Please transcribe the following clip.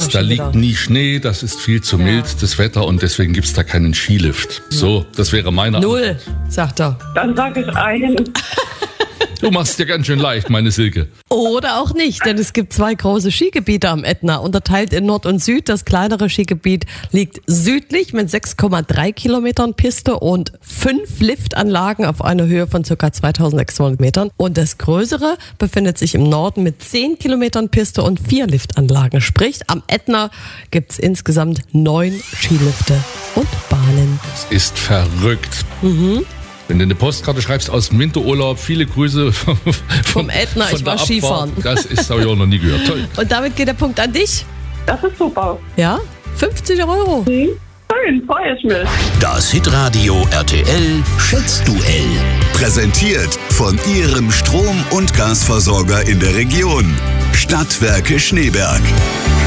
Da liegt nie Schnee, das ist viel zu mild, das Wetter, und deswegen gibt es da keinen Skilift. So, das wäre meine Null, Antwort. sagt er. Dann sage ich einen. Du machst es dir ganz schön leicht, meine Silke. Oder auch nicht, denn es gibt 2 große Skigebiete am Ätna, unterteilt in Nord und Süd. Das kleinere Skigebiet liegt südlich mit 6,3 Kilometern Piste und 5 Liftanlagen auf einer Höhe von ca. 2600 Metern. Und das größere befindet sich im Norden mit 10 Kilometern Piste und 4 Liftanlagen. Sprich, am Ätna gibt es insgesamt 9 Skilifte und Bahnen. Das ist verrückt. Wenn du eine Postkarte schreibst aus dem Winterurlaub, viele Grüße Vom Ätna, ich war Skifahren. Das habe ich auch noch nie gehört. Toll. Und damit geht der Punkt an dich. Das ist super. Ja, 50 Euro. Schön, freue ich mich. Das Hitradio RTL Schätzduell. Präsentiert von Ihrem Strom- und Gasversorger in der Region. Stadtwerke Schneeberg.